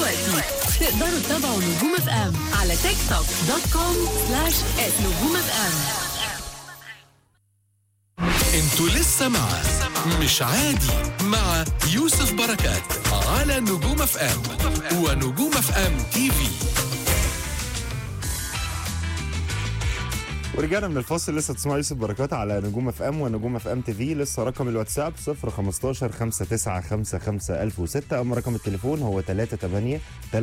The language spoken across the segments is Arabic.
دلوقتي تقدروا تتابعوا نجوم اف ام على تيك توك .com/نجوم اف ام. انتوا لسه مع مش عادي مع يوسف بركات على نجوم اف ام ونجوم اف ام تي في. ورجعنا من الفاصل. لسه تسمع يوسف بركات على نجوم اف ام ونجوم اف ام تي في. لسه رقم الواتساب 015 5955 1006. اما رقم التليفون هو 38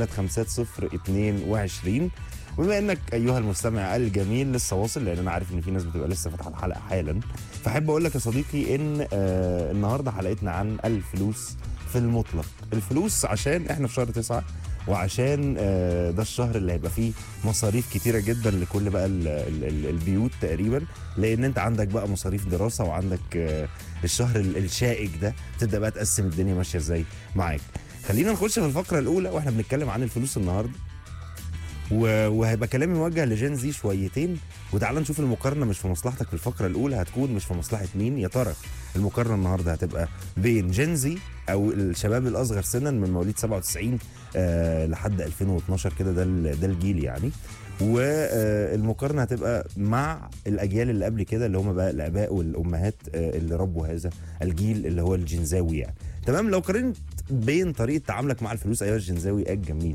350 بما انك ايها المستمع الجميل لسه واصل، لان انا عارف ان في ناس بتبقى لسه فاتحه الحلقه حالا، فاحب اقول لك يا صديقي ان النهارده حلقتنا عن الفلوس في المطلق. الفلوس عشان احنا في شهر 9 وعشان ده الشهر اللي هيبقى فيه مصاريف كتيرة جدا لكل بقى البيوت تقريبا، لان انت عندك بقى مصاريف دراسة وعندك الشهر الشائك ده تبدأ بقى تقسم الدنيا ماشية ازاي معاك. خلينا نخش في الفقرة الاولى واحنا بنتكلم عن الفلوس النهاردة، وهيبقى كلامي موجه لجين زي شويتين. وتعال نشوف المقارنه مش في مصلحتك في الفقره الاولى هتكون مش في مصلحه مين يا ترى. المقارنه النهارده هتبقى بين جين زي او الشباب الاصغر سنا من مواليد 97 لحد 2012 كده، ده الجيل يعني، والمقارنه هتبقى مع الاجيال اللي قبل كده اللي هم بقى الاباء والامهات اللي ربوا هذا الجيل اللي هو الجنزاوي يعني. تمام. لو قارنت بين طريقه تعاملك مع الفلوس ايها الجنزاوي الجميل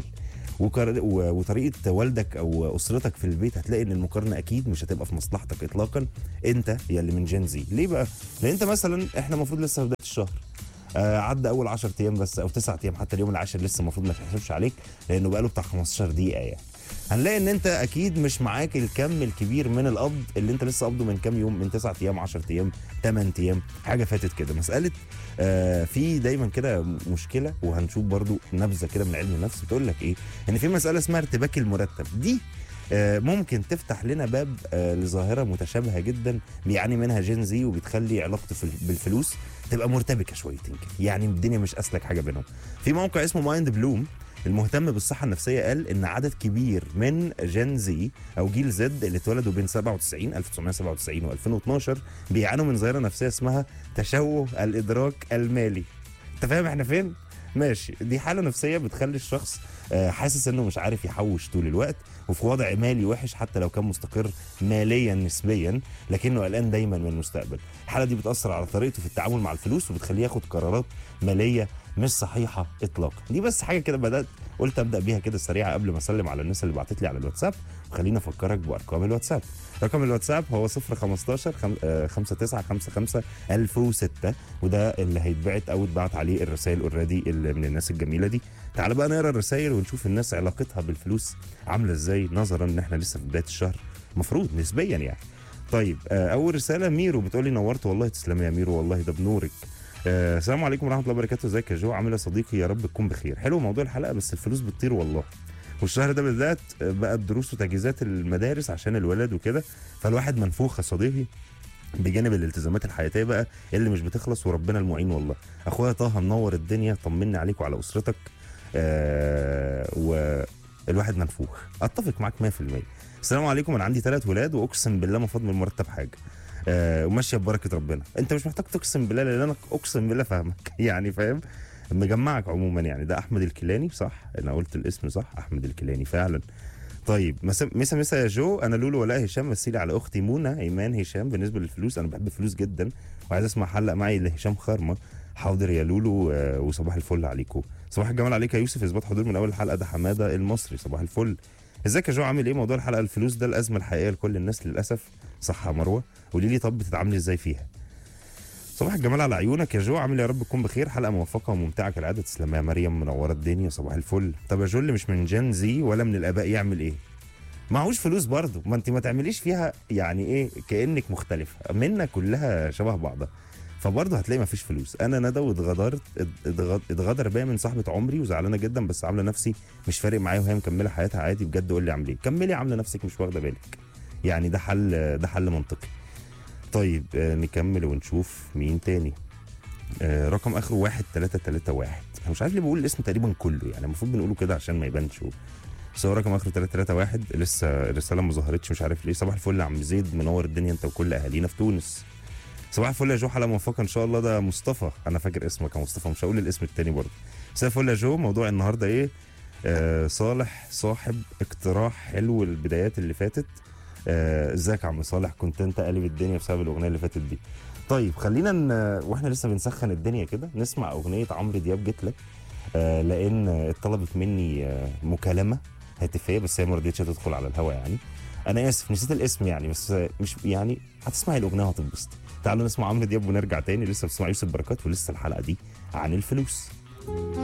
وطريقه والدك او اسرتك في البيت، هتلاقي ان المقارنه اكيد مش هتبقى في مصلحتك اطلاقا انت يا اللي من جين زي. ليه بقى؟ لان انت مثلا احنا المفروض لسه في بدايه الشهر، عدى اول 10 ايام بس او 9 ايام، حتى اليوم العاشر لسه المفروض ما تحسبش عليك لانه بقى له بتاع 15 دقيقه يعني. هنلاقي ان انت اكيد مش معاك الكم الكبير من القبض اللي انت لسه قبضه من كام يوم، من 9 ايام 10 ايام 8 ايام حاجه فاتت كده. مساله في دايما كده مشكله، وهنشوف برضو نبذه كده من علم النفس بتقول لك ايه، ان في مساله اسمها ارتباك المرتب. دي ممكن تفتح لنا باب لظاهره متشابهه جدا بيعاني منها جين زي، وبتخلي علاقته بالفلوس تبقى مرتبكه شويتين كده، يعني الدنيا مش اسلك حاجه بينهم. في موقع اسمه مايند بلوم المهتم بالصحه النفسيه قال ان عدد كبير من جين زي او جيل زد اللي اتولدوا بين 1997 و2012 بيعانوا من ظاهره نفسيه اسمها تشوه الادراك المالي. انت فاهم احنا فين؟ ماشي. دي حاله نفسيه بتخلي الشخص حاسس انه مش عارف يحوش طول الوقت، وفي وضع مالي وحش حتى لو كان مستقر ماليا نسبيا، لكنه قلقان دايما من المستقبل. الحاله دي بتاثر على طريقته في التعامل مع الفلوس وبتخليه ياخد قرارات ماليه مش صحيحه اطلاقا. دي بس حاجه كده قلت ابدا بيها كده سريعه قبل ما اسلم على الناس اللي بعتت لي على الواتساب. وخليني افكرك بارقام الواتساب. رقم الواتساب هو 015 5955 1006، وده اللي هيتبعت او اتبعت عليه الرسائل اوريدي من الناس الجميله دي. تعال بقى نقرا الرسائل ونشوف الناس علاقتها بالفلوس عامله ازاي، نظرا ان احنا لسه في بدايه الشهر مفروض نسبيا يعني. طيب اول رساله ميرو بتقولي نورت والله. تسلمي يا ميرو والله ده بنورك. السلام عليكم ورحمه الله وبركاته. ازيك يا جو؟ عامل يا صديقي؟ يا رب تكون بخير. حلو موضوع الحلقه، بس الفلوس بتطير والله، والشهر ده بالذات بقى الدروس وتجهيزات المدارس عشان الولاد وكده، فالواحد منفوخ يا صديقي بجانب الالتزامات الحياتيه بقى اللي مش بتخلص، وربنا المعين والله. اخويا طه منور الدنيا، طمني عليك وعلى اسرتك. والواحد منفوخ، اتفق معاك 100%. السلام عليكم، انا عندي 3 ولاد واقسم بالله ما فاضل من المرتب حاجه، وماشيه ببركه ربنا. انت مش محتاج تقسم بالله لان انا اقسم بالله فاهمك يعني، فاهم مجمعك عموما يعني. ده احمد الكيلاني صح؟ انا قلت الاسم صح؟ احمد الكيلاني فعلا. طيب مسا يا جو، انا لولو ولا هشام، مثيلي على اختي منى ايمان هشام. بالنسبه للفلوس انا بحب الفلوس جدا وعايز اسمع حلقه معي لهشام خرمه. حاضر يا لولو، وصباح الفل عليكم. صباح الجمال عليك يا يوسف، اثبات حضور من اول الحلقه. ده حماده المصري، صباح الفل. ازيك يا جو؟ عامل ايه؟ موضوع الحلقه الفلوس ده الازمه الحقيقيه لكل الناس للاسف، صح يا مروه؟ قولي لي طب بتتعاملي ازاي فيها؟ صباح الجمال على عيونك يا جو، عامل يا رب تكون بخير. حلقه موفقه وممتعه كالعاده. تسلم يا مريم، منوره الدنيا، صباح الفل. طب يا جو اللي مش من جين زي ولا من الاباء يعمل ايه؟ معهوش فلوس برضه، ما انت ما تعمليش فيها يعني ايه كانك مختلفه منا، كلها شبه بعضها، فبرضه هتلاقي ما فيش فلوس. انا ندى اتغدر بيا من صاحبه عمري وزعلانه جدا، بس عامله نفسي مش فارق معايا وهي مكمله حياتها عادي. بجد قول لي اعمل ايه؟ كملي عامله نفسك مش واخده بالك يعني، ده حل منطقي. طيب نكمل ونشوف مين تاني. رقم اخره 1331. انا مش عارف ليه بقول الاسم تقريبا كله يعني، المفروض بنقوله كده عشان ما يبانش. بس هو رقم اخره 331 لسه الرساله ما ظهرتش مش عارف ليه. صباح الفل يا عم زيد، منور الدنيا انت وكل اهالينا في تونس. صباح الفل يا جو، حلقه موفقه ان شاء الله. ده مصطفى، انا فاكر اسمك يا مصطفى، مش هقول الاسم التاني برضه. صباح الفل يا جو، موضوع النهارده ايه؟ صالح صاحب اقتراح حلو البدايات اللي فاتت. ازيك يا عم صالح، كنت انت قالب الدنيا بسبب الاغنيه اللي فاتت دي. طيب خلينا واحنا لسه بنسخن الدنيا كده نسمع اغنيه عمرو دياب جيت لك. لان اتطلبت مني مكالمه هاتفيه، بس هي ما رضيتش تدخل على الهوا يعني. انا اسف نسيت الاسم يعني، بس مش يعني هتسمعي الاغنيه وهتنبسط. تعالوا نسمع عمرو دياب ونرجع تاني. لسه بتسمع يوسف بركات ولسه الحلقه دي عن الفلوس.